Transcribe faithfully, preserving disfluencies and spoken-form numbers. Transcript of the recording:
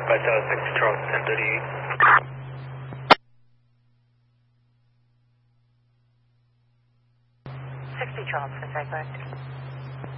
by Tower six Charles ten thirty-eight. sixty Charles, is that correct?